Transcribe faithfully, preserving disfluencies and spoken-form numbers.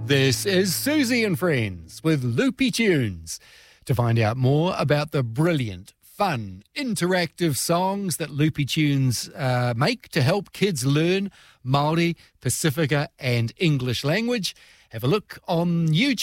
This is Susie and Friends with Loopy Tunes. To find out more about the brilliant, fun, interactive songs that Loopy Tunes uh, make to help kids learn Māori, Pacifica and English language, have a look on YouTube.